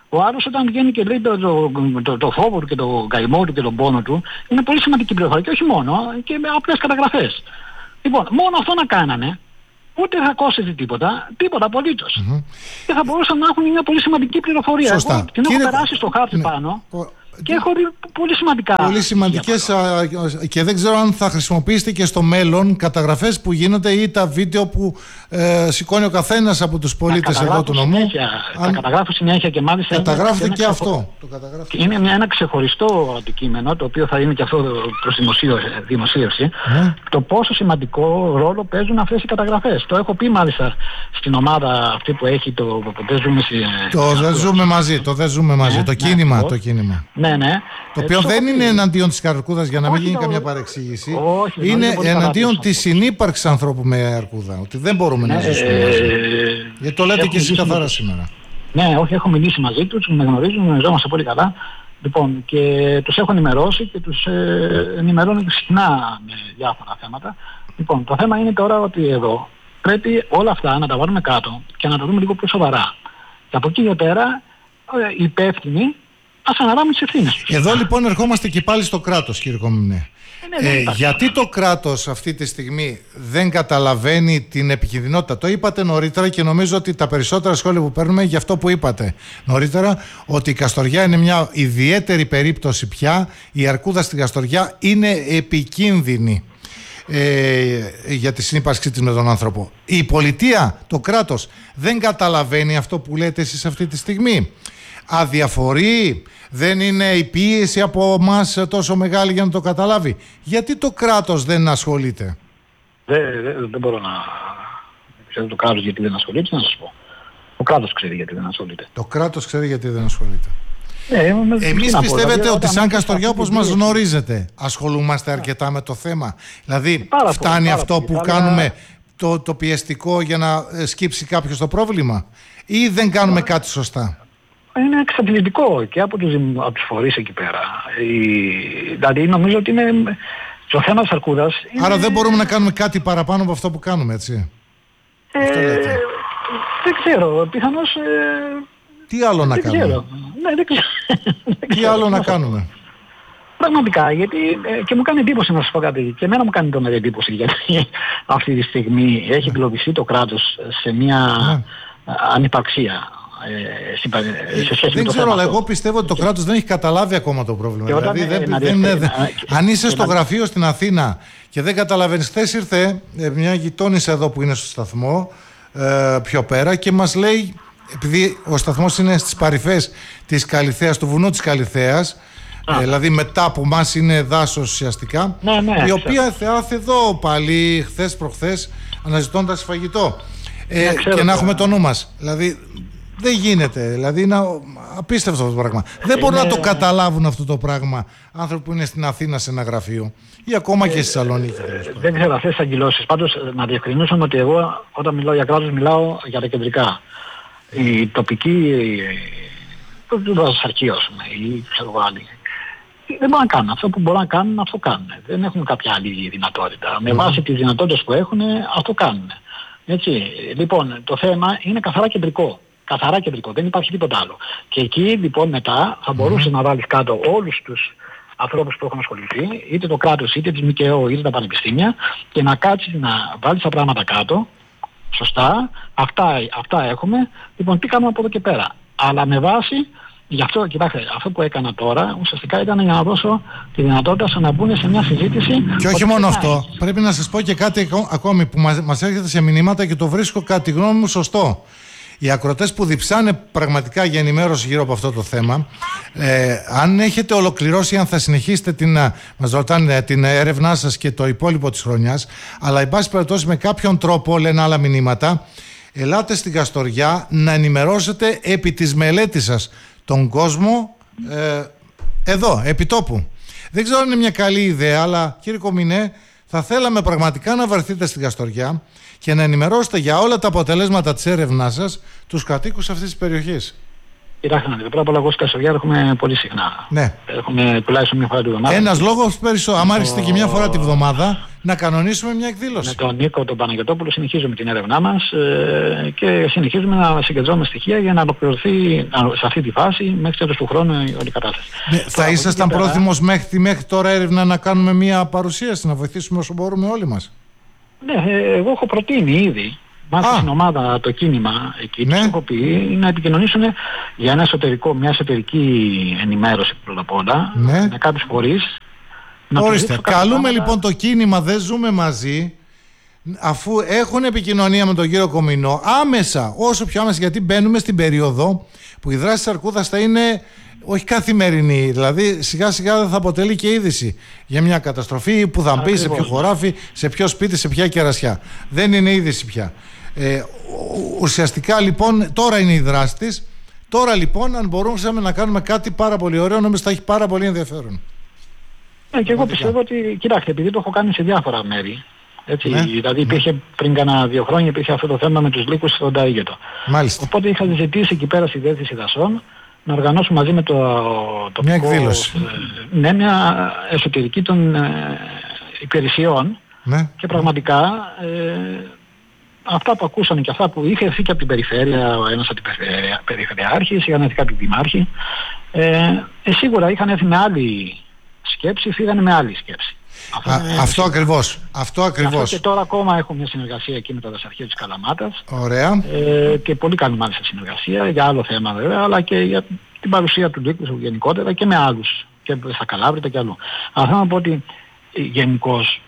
Ο άλλος όταν βγαίνει και λέει το φόβο του και το καημό του και τον πόνο του, είναι πολύ σημαντική πληροφορία και όχι μόνο, και με απλές καταγραφές. Λοιπόν, μόνο αυτό να κάνανε, ούτε θα κόστιζε τίποτα απολύτως. Και θα μπορούσαν να έχουν μια πολύ σημαντική πληροφορία.
Σωστά.
Εγώ την έχω περάσει στο χάρτη πάνω. Και έχω δει πολύ σημαντικά.
Πολύ σημαντικές, και δεν ξέρω αν θα χρησιμοποιήσετε και στο μέλλον καταγραφές που γίνονται ή τα βίντεο που σηκώνει ο καθένας από τους πολίτες εδώ του νομού.
Τα καταγράφω συνέχεια και μάλιστα.
Καταγράφεται και αυτό.
Είναι ένα ξεχωριστό αντικείμενο, το οποίο θα είναι και αυτό προς δημοσίευση. Το πόσο σημαντικό ρόλο παίζουν αυτές οι καταγραφές. Το έχω πει μάλιστα στην ομάδα αυτή που έχει το
Δεν ζούμε μαζί. Το κίνημα.
Ναι.
Το οποίο δεν είναι εναντίον της αρκούδας, για να μην γίνει καμία παρεξήγηση. Είναι εναντίον της συνύπαρξης ανθρώπου με αρκούδα. Ότι δεν μπορούμε να ζήσουμε μαζί. Γιατί το λέτε και εσείς καθαρά σήμερα.
Ναι, όχι, έχω μιλήσει μαζί τους, με γνωρίζουν, γνωριζόμαστε πολύ καλά. Λοιπόν, και τους έχω ενημερώσει και τους ενημερώνω και συχνά με διάφορα θέματα. Λοιπόν, το θέμα είναι τώρα ότι εδώ πρέπει όλα αυτά να τα βάλουμε κάτω και να τα δούμε λίγο πιο σοβαρά. Και από εκεί και πέρα, οι υπεύθυνοι ας αναλάβουν τις ευθύνες τους.
Εδώ λοιπόν ερχόμαστε και πάλι στο κράτος, κύριε Κομινέ. Γιατί το κράτος αυτή τη στιγμή δεν καταλαβαίνει την επικινδυνότητα? Το είπατε νωρίτερα και νομίζω ότι τα περισσότερα σχόλια που παίρνουμε για αυτό που είπατε νωρίτερα, ότι η Καστοριά είναι μια ιδιαίτερη περίπτωση πια. Η αρκούδα στην Καστοριά είναι επικίνδυνη για τη συνύπαρξή της με τον άνθρωπο. Η πολιτεία, το κράτος δεν καταλαβαίνει αυτό που λέτε εσείς αυτή τη στιγμή? Αδιαφορεί? Δεν είναι η πίεση από εμάς τόσο μεγάλη για να το καταλάβει? Γιατί το κράτος δεν ασχολείται?
Δεν μπορώ να ξέρω το κράτος γιατί δεν ασχολείται, να σας πω. Ο κράτος ξέρει γιατί δεν ασχολείται.
Το κράτος ξέρει γιατί δεν ασχολείται. Εμείς πιστεύετε ότι σαν Καστοριά, όπως μας γνωρίζετε, ασχολούμαστε αρκετά με το θέμα? Δηλαδή φτάνει αυτό που κάνουμε το πιεστικό για να σκύψει κάποιος το πρόβλημα, ή δεν κάνουμε κάτι σωστά?
Είναι εξαντλητικό και από τους φορείς εκεί πέρα. Δηλαδή νομίζω ότι είναι το θέμα της αρκούδας.
Άρα δεν μπορούμε να κάνουμε κάτι παραπάνω από αυτό που κάνουμε, έτσι?
Δεν ξέρω, πιθανώς...
Τι άλλο να κάνουμε?
Δεν ξέρω.
Τι άλλο να κάνουμε?
Πραγματικά, γιατί και μου κάνει εντύπωση να σας πω κάτι. Και εμένα μου κάνει το εντύπωση, γιατί αυτή τη στιγμή έχει εγκλωβιστεί το κράτος σε μια ανυπαρξία.
Δεν ξέρω, αλλά εγώ πιστεύω ότι το κράτος δεν έχει καταλάβει ακόμα το πρόβλημα. Δηλαδή, αν είσαι στο γραφείο στην Αθήνα και δεν καταλαβαίνεις. Χθες ήρθε μια γειτόνισσα εδώ που είναι στο σταθμό πιο πέρα και μας λέει, επειδή ο σταθμός είναι στις παρυφές της Καλιθέας, του βουνού της Καλιθέας, δηλαδή μετά από μας είναι δάσος ουσιαστικά, η οποία θεάθε εδώ πάλι χθες προχθές αναζητώντας φαγητό, και να έχουμε το νου μας. Δηλαδή δεν γίνεται, δηλαδή είναι απίστευτο αυτό το πράγμα. Δεν μπορούν να το καταλάβουν αυτό το πράγμα άνθρωποι που είναι στην Αθήνα σε ένα γραφείο ή ακόμα και στη Θεσσαλονίκη.
Δεν ξέρω αυτές τις αγγυλώσεις. Πάντως να διευκρινίσουμε ότι εγώ όταν μιλάω για κράτος μιλάω για τα κεντρικά. Η τοπική, το δασαρχείο, ή ξέρω εγώ άλλοι, δεν μπορούν να κάνουν. Αυτό που μπορούν να κάνουν, αυτό κάνουν. Δεν έχουν κάποια άλλη δυνατότητα. Με βάση τις δυνατότητες που έχουν, αυτό κάνουν. Έτσι. Λοιπόν, το θέμα είναι καθαρά κεντρικό. Καθαρά κεντρικό, δεν υπάρχει τίποτα άλλο. Και εκεί λοιπόν μετά θα μπορούσε να βάλεις κάτω όλους τους ανθρώπους που έχουν ασχοληθεί, είτε το κράτος, είτε τις ΜΚΟ, είτε τα πανεπιστήμια, και να κάτσεις να βάλεις τα πράγματα κάτω. Σωστά, αυτά έχουμε. Λοιπόν, τι κάνουμε από εδώ και πέρα? Αλλά με βάση, γι' αυτό, κοιτάξτε, αυτό που έκανα τώρα ουσιαστικά ήταν για να δώσω τη δυνατότητα να μπουν σε μια συζήτηση.
Και όχι μόνο αυτό, πρέπει να σας πω και κάτι ακόμη που μας έρχεται σε μηνύματα και το βρίσκω κατά τη γνώμη μου σωστό. Οι ακροατές που διψάνε πραγματικά για ενημέρωση γύρω από αυτό το θέμα, αν έχετε ολοκληρώσει, αν θα συνεχίσετε μας ρωτάνε την έρευνά σας και το υπόλοιπο της χρονιάς, αλλά εν πάση περιπτώσει με κάποιον τρόπο, λένε άλλα μηνύματα, ελάτε στην Καστοριά να ενημερώσετε επί της μελέτης σας τον κόσμο εδώ, επί τόπου. Δεν ξέρω αν είναι μια καλή ιδέα, αλλά κύριε Κομινέ, θα θέλαμε πραγματικά να βρεθείτε στην Καστοριά και να ενημερώσετε για όλα τα αποτελέσματα της έρευνάς σας τους κατοίκους αυτής της περιοχής.
Κοιτάξτε να δείτε, πρώτα απ' όλα εγώ στην Καστοριά έρχομαι πολύ συχνά.
Ναι.
Έρχομαι τουλάχιστον μια φορά τη βδομάδα.
Ένας λόγος περισσότερο. Αν άρχισετε και μια φορά τη βδομάδα, να κανονίσουμε μια εκδήλωση.
Με τον Νίκο τον Παναγιωτόπουλο συνεχίζουμε την έρευνά μας και συνεχίζουμε να συγκεντρώνουμε στοιχεία για να ολοκληρωθεί σε αυτή τη φάση μέχρι τέλος του χρόνου η όλη κατάσταση.
Θα ήσασταν πρόθυμος μέχρι τώρα έρευνα να κάνουμε μια παρουσίαση, να βοηθήσουμε όσο μπορούμε όλοι μας?
Ναι, εγώ έχω προτείνει ήδη. Μάλιστα στην ομάδα το κίνημα εκεί τους έχω πει να επικοινωνήσουν για μια εσωτερική ενημέρωση πρώτα απ' όλα με κάποιους φορείς.
Ορίστε, καλούμε λοιπόν το κίνημα Δεν Ζούμε Μαζί, αφού έχουν επικοινωνία με τον κύριο Κομινό, άμεσα, όσο πιο άμεσα, γιατί μπαίνουμε στην περίοδο που η δράση της Αρκούδας θα είναι όχι καθημερινή, δηλαδή σιγά σιγά δεν θα αποτελεί και είδηση για μια καταστροφή που θα μπει σε ποιο χωράφι, σε ποιο σπίτι, σε ποια κερασιά. Δεν είναι είδηση πια. Ουσιαστικά λοιπόν τώρα είναι η δράση της. Τώρα λοιπόν, αν μπορούσαμε να κάνουμε κάτι πάρα πολύ ωραίο, νομίζω θα έχει πάρα πολύ ενδιαφέρον.
Και εγώ πιστεύω ότι, κοιτάξτε, επειδή το έχω κάνει σε διάφορα μέρη, έτσι, δηλαδή υπήρχε πριν κάνα 2 χρόνια υπήρχε αυτό το θέμα με τους λύκους στον Ταΐγετο.
Μάλιστα.
Οπότε είχα ζητήσει εκεί πέρα στη Διεύθυνση Δασών να οργανώσουμε μαζί με το τοπικό,
μια εκδήλωση.
Μια εσωτερική των υπηρεσιών και πραγματικά αυτά που ακούσαμε και αυτά που είχε έρθει και από την περιφέρεια, ένας από την περιφερειάρχης, είχαν έρθει κάποιοι δημάρχοι, σίγουρα είχαν έρθει με άλλη σκέψη, φύγανε με άλλη σκέψη.
Αυτό ακριβώς. Αυτό
και τώρα ακόμα έχω μια συνεργασία εκεί με το Δασαρχείο της Καλαμάτας.
Ωραία.
Και πολύ καλή μάλιστα συνεργασία για άλλο θέμα βέβαια, αλλά και για την παρουσία του Λύκου γενικότερα και με άλλους. Και στα Καλάβρητα και αλλού. Αλλά θέλω να πω ότι γενικώς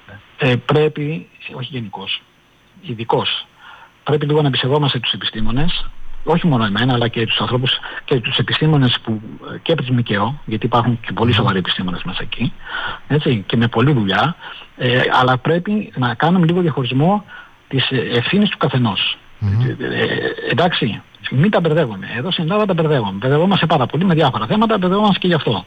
πρέπει, όχι γενικώς, ειδικώς, πρέπει λίγο να εμπιστευόμαστε τους επιστήμονες, όχι μόνο εμένα, αλλά και τους ανθρώπους και τους επιστήμονες που και από τις ΜΚΟ, γιατί υπάρχουν και πολύ σοβαροί επιστήμονες μέσα εκεί, έτσι, και με πολλή δουλειά, αλλά πρέπει να κάνουμε λίγο διαχωρισμό της ευθύνης του καθενός. Εντάξει, μην τα μπερδεύουμε. Εδώ στην Ελλάδα τα μπερδεύουμε. Μπερδευόμαστε πάρα πολύ με διάφορα θέματα, μπερδευόμαστε και γι' αυτό.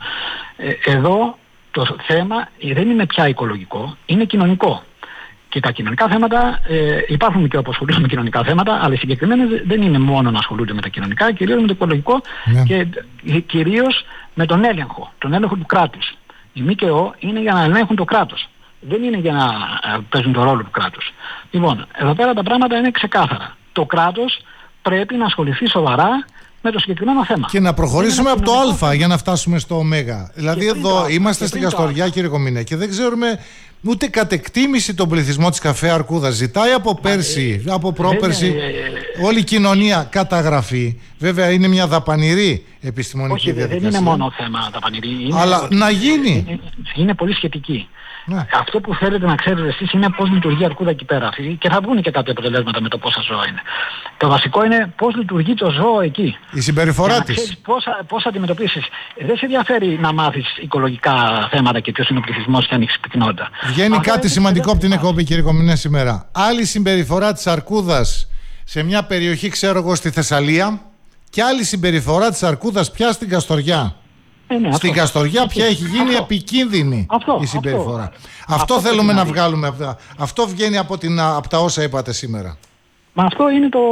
Εδώ το θέμα δεν είναι πια οικολογικό, είναι κοινωνικό. Και τα κοινωνικά θέματα, υπάρχουν και που ασχολούνται με κοινωνικά θέματα, αλλά οι συγκεκριμένες δεν είναι μόνο να ασχολούνται με τα κοινωνικά, κυρίως με το οικολογικό και κυρίως με τον έλεγχο του κράτους. Οι ΜΚΟ είναι για να ελέγχουν το κράτος. Δεν είναι για να παίζουν το ρόλο του κράτους. Λοιπόν, εδώ πέρα τα πράγματα είναι ξεκάθαρα. Το κράτος πρέπει να ασχοληθεί σοβαρά με το συγκεκριμένο θέμα.
Και να προχωρήσουμε από το Α για να φτάσουμε στο Ω. Δηλαδή εδώ είμαστε στην Καστοριά, κύριε Κομινέ, και δεν ξέρουμε ούτε κατ' εκτίμηση τον πληθυσμό της Καφέ Αρκούδας. Ζητάει από πέρσι, από πρόπερσι, όλη η κοινωνία καταγραφή. Βέβαια είναι μια δαπανηρή επιστημονική διαδικασία.
Δεν είναι μόνο θέμα δαπανηρή.
Αλλά να γίνει.
Είναι πολύ σχετική. Αυτό που θέλετε να ξέρετε εσείς είναι πώς λειτουργεί η Αρκούδα εκεί πέρα. Και θα βγουν και κάποια αποτελέσματα με το πόσα ζώα είναι. Το βασικό είναι πώς λειτουργεί το ζώο εκεί.
Η συμπεριφορά της.
Πώς αντιμετωπίσεις. Δεν σε ενδιαφέρει να μάθεις οικολογικά θέματα και ποιος είναι ο πληθυσμός και αν έχεις πυκνότητα.
Βγαίνει κάτι σημαντικό από την εκπομπή, κύριε Κομινέ, σήμερα. Άλλη συμπεριφορά της Αρκούδας σε μια περιοχή, ξέρω εγώ, στη Θεσσαλία, και άλλη συμπεριφορά της Αρκούδας πια στην Καστοριά. Στην Καστοριά πια έχει γίνει επικίνδυνη η συμπεριφορά. Αυτό θέλουμε να βγάλουμε. Αυτό βγαίνει από τα όσα είπατε σήμερα.
Μα αυτό είναι το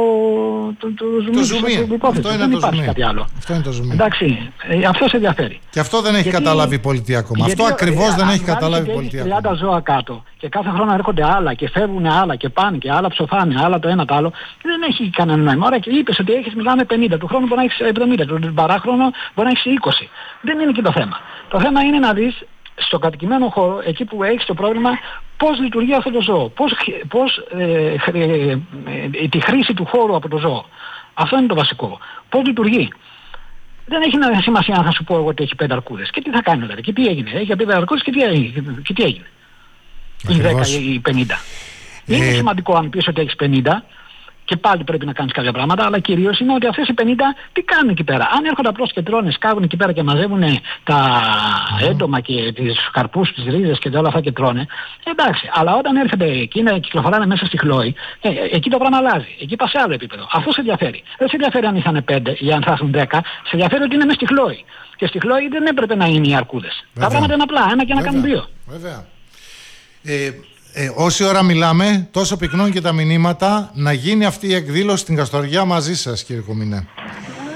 ζουμί. Αυτό είναι το ζουμί.
Κάτι άλλο.
Αυτό είναι το ζουμί.
Εντάξει, αυτό σε ενδιαφέρει.
Και αυτό δεν έχει καταλάβει η πολιτεία ακόμα. Αυτό ακριβώς δεν έχει καταλάβει η πολιτεία ακόμα.
30 ζώα κάτω και κάθε χρόνο έρχονται άλλα και φεύγουν άλλα και πάνε και άλλα ψοφάνε, άλλα το ένα το άλλο. Δεν έχει κανένα νόημα. Ωραία, και είπες ότι μιλάμε 50, του χρόνου μπορεί να έχεις 70, του παράχρονο μπορεί να έχεις 20. Δεν είναι και το θέμα. Το θέμα είναι να δεις στο κατοικημένο χώρο, εκεί που έχεις το πρόβλημα, πώς λειτουργεί αυτό το ζώο, τη χρήση του χώρου από το ζώο. Αυτό είναι το βασικό. Πώς λειτουργεί. Δεν έχει σημασία αν θα σου πω εγώ ότι έχει 5 αρκούδες. Και τι θα κάνει δηλαδή, και τι έγινε. Έχει 5 αρκούδες και τι έγινε. Ή 10 ή 50. Είναι σημαντικό αν πεις ότι έχεις 50. Και πάλι πρέπει να κάνεις κάποια πράγματα, αλλά κυρίως είναι ότι αυτές οι 50 τι κάνουν εκεί πέρα. Αν έρχονται απλώς και τρώνε, σκάβουν εκεί πέρα και μαζεύουν τα έντομα και τις καρπούς, τις ρίζες και όλα αυτά και τρώνε, εντάξει. Αλλά όταν έρχονται εκεί να κυκλοφοράνε μέσα στη χλόη, εκεί το πράγμα αλλάζει. Εκεί πας σε άλλο επίπεδο. Αυτό σε ενδιαφέρει. Δεν σε ενδιαφέρει αν ήσαν 5 ή αν θα έρθουν 10. Σε ενδιαφέρει ότι είναι μέσα στη χλόη. Και στη χλόη δεν έπρεπε να είναι οι αρκούδες. Τα πράγματα είναι απλά. Ένα και να κάνουν 2.
Βέβαια. Όση ώρα μιλάμε, τόσο πυκνώνουν και τα μηνύματα, να γίνει αυτή η εκδήλωση στην Καστοριά μαζί σας, κύριε Κομινέ.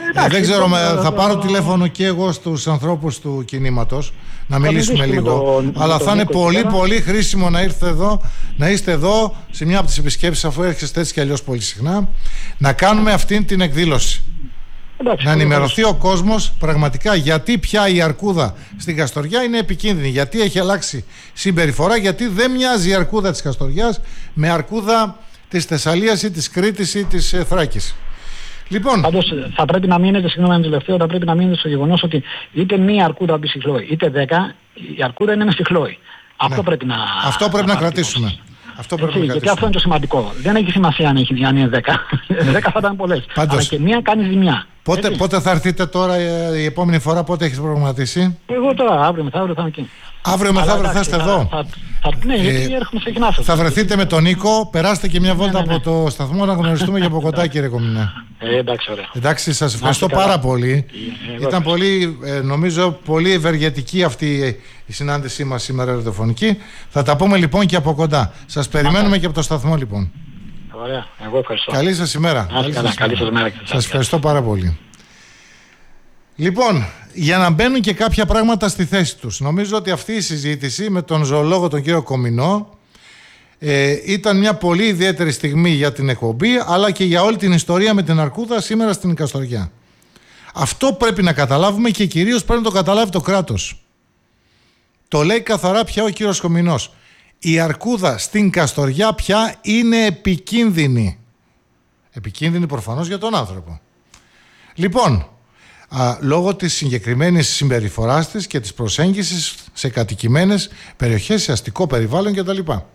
Δεν ξέρω, θα πάρω τηλέφωνο και εγώ στους ανθρώπους του κινήματος να μιλήσουμε λίγο. Αλλά θα είναι πολύ χρήσιμο να είστε εδώ σε μια από τις επισκέψεις, αφού έρχεστε έτσι κι αλλιώς πολύ συχνά, να κάνουμε αυτή την εκδήλωση. Να ενημερωθεί ο κόσμος πραγματικά γιατί πια η αρκούδα στην Καστοριά είναι επικίνδυνη, γιατί έχει αλλάξει συμπεριφορά, γιατί δεν μοιάζει η αρκούδα της Καστοριάς με αρκούδα της Θεσσαλίας ή της Κρήτης ή της Θράκης. Λοιπόν,
πάντως θα πρέπει να μείνετε, συγγνώμη τελευταίο, θα πρέπει να μείνετε στο γεγονός ότι είτε μία αρκούδα από τη Σιχλόη είτε 10, η αρκούδα είναι ένα Σιχλόη. Αυτό πρέπει να κρατήσουμε. Γιατί αυτό είναι το σημαντικό. Δεν έχει σημασία αν είναι 10. 10 θα ήταν πολλές. Αλλά και μία κάνει ζημιά.
Πότε θα έρθετε τώρα η επόμενη φορά, πότε έχεις προγραμματίσει?
Εγώ τώρα, αύριο μεθαύριο θα είμαι εκεί.
Αύριο μεθαύριο θα είστε εδώ?
Ναι, γιατί έρχομαι συχνά.
Θα βρεθείτε με τον Νίκο, περάστε και μια βόλτα από το σταθμό να γνωριστούμε και από κοντά, κύριε Κομινέ.
Εντάξει, ωραία.
Εντάξει, σας ευχαριστώ πάρα πολύ. Ήταν πολύ, νομίζω, πολύ ευεργετική αυτή η συνάντησή μας σήμερα ραδιοφωνική. Θα τα πούμε λοιπόν και από κοντά. Σας περιμένουμε και από το σταθμό λοιπόν.
Ωραία, εγώ ευχαριστώ.
Καλή σας ημέρα.
Καλή σας μέρα.
Σας ευχαριστώ πάρα πολύ. Λοιπόν, για να μπαίνουν και κάποια πράγματα στη θέση τους. Νομίζω ότι αυτή η συζήτηση με τον ζωολόγο τον κύριο Κομινό ήταν μια πολύ ιδιαίτερη στιγμή για την εκπομπή, αλλά και για όλη την ιστορία με την αρκούδα σήμερα στην Καστοριά. Αυτό πρέπει να καταλάβουμε και κυρίως πρέπει να το καταλάβει το κράτος. Το λέει καθαρά πια ο κύριος Κομινός. Η αρκούδα στην Καστοριά πια είναι επικίνδυνη. Επικίνδυνη προφανώς για τον άνθρωπο. Λοιπόν, λόγω της συγκεκριμένης συμπεριφοράς της και της προσέγγισης σε κατοικημένες περιοχές, σε αστικό περιβάλλον κτλ.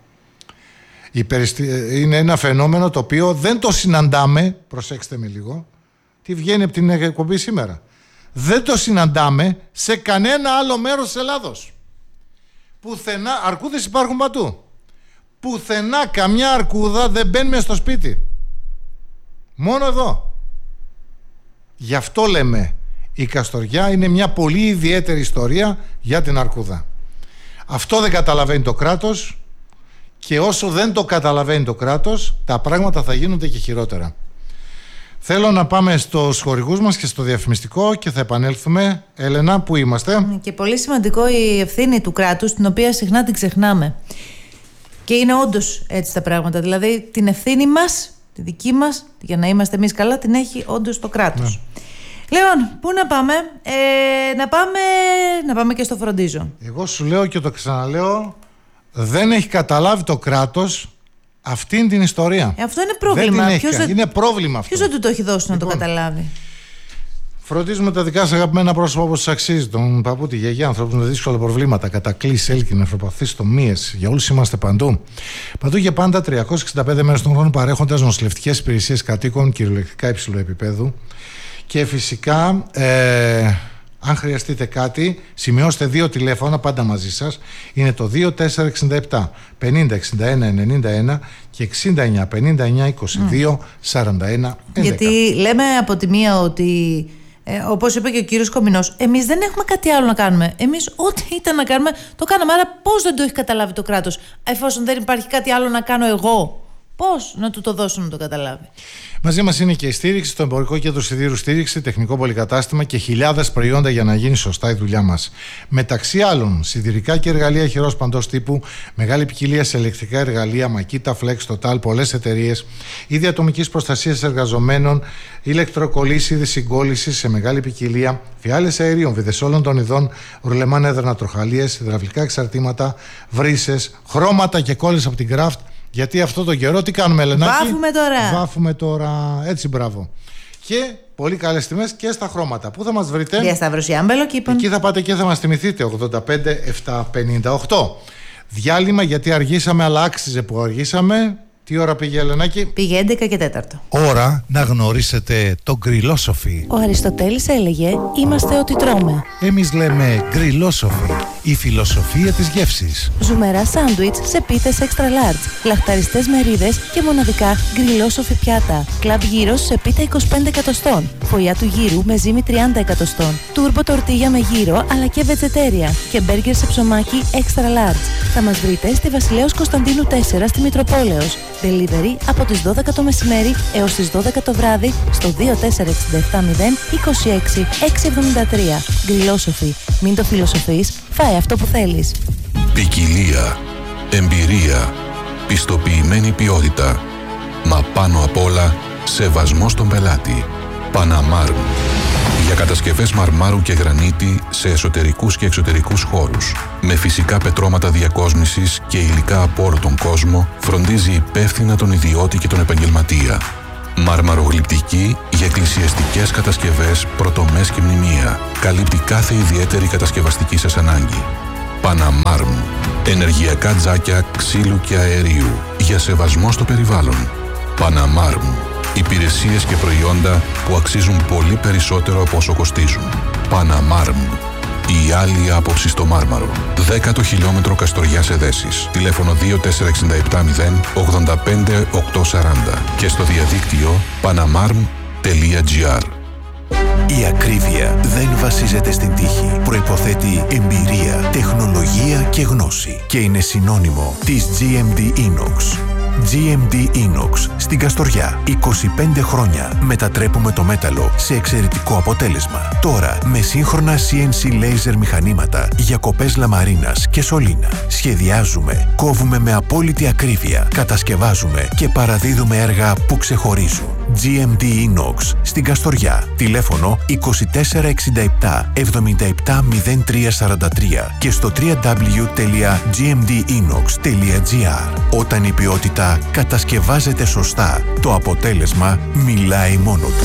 Είναι ένα φαινόμενο το οποίο δεν το συναντάμε, προσέξτε με λίγο, τι βγαίνει από την εκπομπή σήμερα. Δεν το συναντάμε σε κανένα άλλο μέρος της Ελλάδος. Πουθενά, αρκούδες υπάρχουν παντού. Πουθενά καμιά αρκούδα δεν μπαίνει μες στο σπίτι. Μόνο εδώ. Γι' αυτό λέμε, η Καστοριά είναι μια πολύ ιδιαίτερη ιστορία για την αρκούδα. Αυτό δεν καταλαβαίνει το κράτος και όσο δεν το καταλαβαίνει το κράτος, τα πράγματα θα γίνονται και χειρότερα. Θέλω να πάμε στους χορηγούς μας και στο διαφημιστικό και θα επανέλθουμε. Έλενα, πού είμαστε?
Και πολύ σημαντικό η ευθύνη του κράτους, την οποία συχνά την ξεχνάμε. Και είναι όντως έτσι τα πράγματα. Δηλαδή την ευθύνη μας, τη δική μας, για να είμαστε εμείς καλά, την έχει όντως το κράτος. Λοιπόν, πού να πάμε? Να πάμε και στο Φροντίζο.
Εγώ σου λέω και το ξαναλέω, δεν έχει καταλάβει το κράτος αυτήν την ιστορία.
Αυτό είναι πρόβλημα.
Είναι πρόβλημα αυτό.
Ποιος δεν του το έχει δώσει να το καταλάβει?
Φροντίζουμε τα δικά σας αγαπημένα πρόσωπα όπως τους αξίζει. Τον παππού, τη γιαγιά, ανθρώπους με δύσκολα προβλήματα, κατακλείσει, έλκη, νεφροπαθείς, τομίες. Για όλους είμαστε παντού. Παντού και πάντα 365 μέρες τον χρόνο παρέχοντας νοσηλευτικές υπηρεσίες κατοίκων κυριολεκτικά υψηλού επίπεδου. Και φυσικά, αν χρειαστείτε κάτι, σημειώστε 2 τηλέφωνα πάντα μαζί σας. Είναι το 2467 50 61 91 και 69 59 22 41 11.
Γιατί λέμε από τη μία ότι, όπως είπε και ο κύριος Κομινός, εμείς δεν έχουμε κάτι άλλο να κάνουμε. Εμείς ό,τι ήταν να κάνουμε, το κάναμε. Άρα πώς δεν το έχει καταλάβει το κράτος, εφόσον δεν υπάρχει κάτι άλλο να κάνω εγώ? Πώς να του το δώσω να το καταλάβει?
Μαζί μας είναι και η στήριξη στο Εμπορικό Κέντρο Σιδήρου Στήριξη, τεχνικό πολυκατάστημα και χιλιάδες προϊόντα για να γίνει σωστά η δουλειά μας. Μεταξύ άλλων, σιδηρικά και εργαλεία χειρός παντός τύπου, μεγάλη ποικιλία σε ηλεκτρικά εργαλεία, Makita, Flex, Total, πολλές εταιρείες, είδη ατομικής προστασίας εργαζομένων, ηλεκτροκολλήσεις, είδη συγκόλλησης σε μεγάλη ποικιλία, φιάλες αερίων, βιδες όλων των ειδών, ρουλεμάν έδρανα, τροχαλίες, υδραυλικά εξαρτήματα, βρύσες, χρώματα και κόλλες από την Craft. Γιατί αυτό το καιρό τι κάνουμε, Ελενάκη? Βάφουμε τώρα. Έτσι, μπράβο. Και πολύ καλές τιμές και στα χρώματα. Πού θα μας βρείτε?
Διασταυρωσιάμπελο Κήπων.
Εκεί θα πάτε και θα μας θυμηθείτε. 85 758. Διάλειμμα γιατί αργήσαμε, αλλά άξιζε που αργήσαμε. Τι ώρα πήγε, Ελενάκη?
Πήγε 11 και 4.
Ώρα να γνωρίσετε το Γκριλόσοφι.
Ο Αριστοτέλης έλεγε: είμαστε ό,τι τρώμε.
Εμείς λέμε Γκριλόσοφι.
Η φιλοσοφία της γεύσης.
Ζουμερά σάντουιτς σε πίτες extra large, λαχταριστές μερίδες και μοναδικά γκριλόσοφι πιάτα. Κλαμπ γύρος σε πίτα 25 εκατοστών. Φωλιά του γύρου με ζύμη 30 εκατοστών. Τούρμπο τορτίγια με γύρο αλλά και βετζετέρια. Και μπέργκερ σε ψωμάκι extra large. Θα μας βρείτε στη Βασιλέως Κωνσταντίνου 4 στη Μητροπόλεως. Delivery από τις 12 το μεσημέρι έως τις 12 το βράδυ στο 24670 26 673. Γκριλόσοφι. Μην το φιλοσοφείς, φάε αυτό που θέλεις.
Ποικιλία, εμπειρία, πιστοποιημένη ποιότητα, μα πάνω απ' όλα σεβασμό στον πελάτη. Παναμάρμ. Για κατασκευές μαρμάρου και γρανίτη σε εσωτερικούς και εξωτερικούς χώρους. Με φυσικά πετρώματα διακόσμησης και υλικά από όλο τον κόσμο, φροντίζει υπεύθυνα τον ιδιώτη και τον επαγγελματία. Μαρμαρογλυπτική για εκκλησιαστικές κατασκευές, πρωτομές και μνημεία. Καλύπτει κάθε ιδιαίτερη κατασκευαστική σας ανάγκη. Παναμάρμ. Ενεργειακά τζάκια ξύλου και αερίου για σεβασμό στο περιβάλλον. Παναμάρμ. Υπηρεσίες και προϊόντα που αξίζουν πολύ περισσότερο από όσο κοστίζουν. Παναμάρμ. Η άλλη άποψη στο Μάρμαρο. 10ο χιλιόμετρο Καστοριάς Εδέσης. Τηλέφωνο 24670 85 840 και στο διαδίκτυο panamarm.gr.
Η ακρίβεια δεν βασίζεται στην τύχη. Προϋποθέτει εμπειρία, τεχνολογία και γνώση και είναι συνώνυμο της GMD Inox. GMD Inox στην Καστοριά. 25 χρόνια μετατρέπουμε το μέταλλο σε εξαιρετικό αποτέλεσμα. Τώρα με σύγχρονα CNC laser μηχανήματα για κοπές λαμαρίνας και σωλήνα. Σχεδιάζουμε, κόβουμε με απόλυτη ακρίβεια, κατασκευάζουμε και παραδίδουμε έργα που ξεχωρίζουν. GMD Inox στην Καστοριά. Τηλέφωνο 2467 77 0343 και στο www.gmdinox.gr. Όταν η ποιότητα κατασκευάζεται σωστά, το αποτέλεσμα μιλάει μόνο του.